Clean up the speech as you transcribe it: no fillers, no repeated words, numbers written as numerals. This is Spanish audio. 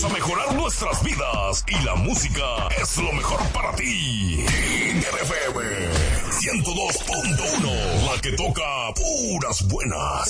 ayudas a mejorar nuestras vidas y la música es lo mejor para ti. FM 102.1, la que toca puras buenas.